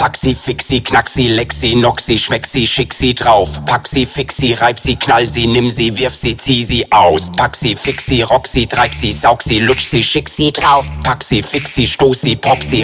Pack sie, fix sie, knack sie, leck sie, knock sie, schmeck sie, schick sie drauf. Pack sie, fix sie, reib sie, knall sie, nimm sie, wirf sie, zieh sie aus. Pack sie, fix sie, rock sie, treib sie, saug sie, lutsch sie, schick sie drauf. Pack sie, fix sie, stoß sie, pop sie,